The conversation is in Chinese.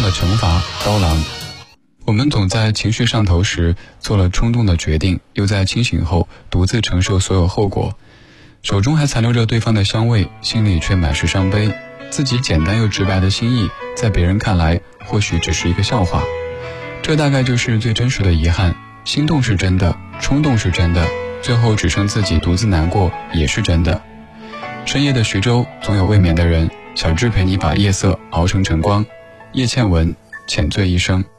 的惩罚，刀郎。我们总在情绪上头时做了冲动的决定，又在清醒后独自承受所有后果，手中还残留着对方的香味，心里却满是伤悲。自己简单又直白的心意，在别人看来或许只是一个笑话。这大概就是最真实的遗憾，心动是真的，冲动是真的，最后只剩自己独自难过也是真的。深夜的徐州，总有未眠的人。小智陪你把夜色熬成晨光。叶倩文，浅醉一生。